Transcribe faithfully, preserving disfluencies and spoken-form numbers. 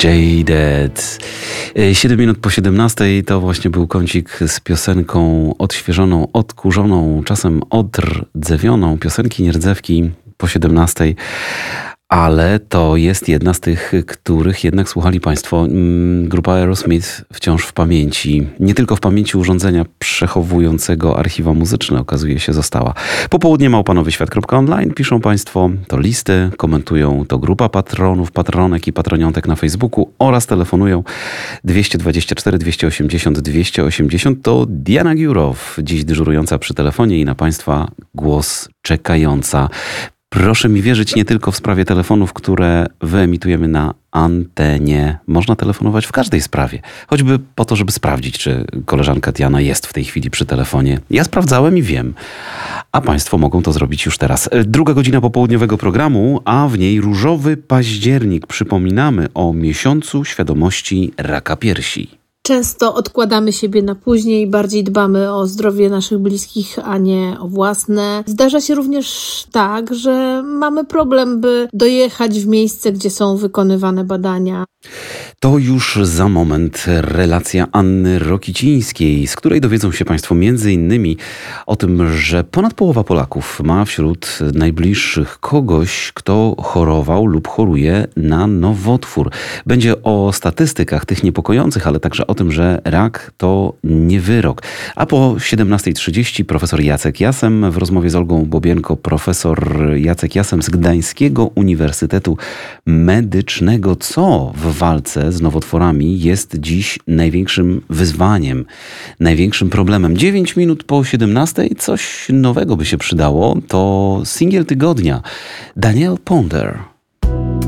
Jaded. siedem minut po siedemnastej to właśnie był kącik z piosenką odświeżoną, odkurzoną, czasem odrdzewioną. Piosenki, nierdzewki po siedemnastej. Ale to jest jedna z tych, których jednak słuchali Państwo. Grupa Aerosmith wciąż w pamięci. Nie tylko w pamięci urządzenia przechowującego archiwa muzyczne, okazuje się, została. Popołudnie małpanowyświat kropka online piszą Państwo, to listy, komentują, to grupa patronów, patronek i patroniątek na Facebooku oraz telefonują dwieście dwadzieścia cztery dwieście osiemdziesiąt dwieście osiemdziesiąt. To Diana Giurow, dziś dyżurująca przy telefonie i na Państwa głos czekająca. Proszę mi wierzyć, nie tylko w sprawie telefonów, które wyemitujemy na antenie. Można telefonować w każdej sprawie. Choćby po to, żeby sprawdzić, czy koleżanka Diana jest w tej chwili przy telefonie. Ja sprawdzałem i wiem. A Państwo mogą to zrobić już teraz. Druga godzina popołudniowego programu, a w niej różowy październik. Przypominamy o miesiącu świadomości raka piersi. Często odkładamy siebie na później, bardziej dbamy o zdrowie naszych bliskich, a nie o własne. Zdarza się również tak, że mamy problem, by dojechać w miejsce, gdzie są wykonywane badania. To już za moment relacja Anny Rokicińskiej, z której dowiedzą się Państwo między innymi o tym, że ponad połowa Polaków ma wśród najbliższych kogoś, kto chorował lub choruje na nowotwór. Będzie o statystykach tych niepokojących, ale także o tym, że rak to nie wyrok. A po siedemnastej trzydzieści profesor Jacek Jasem w rozmowie z Olgą Bobienko, profesor Jacek Jasem z Gdańskiego Uniwersytetu Medycznego. Co w walce z nowotworami jest dziś największym wyzwaniem, największym problemem? dziewięć minut po siedemnastej coś nowego by się przydało. To singiel tygodnia. Daniel Ponder.